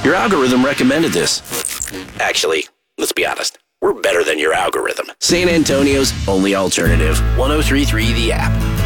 Your algorithm recommended this. Actually, let's be honest. We're better than your algorithm. San Antonio's only alternative. 103.3 The App.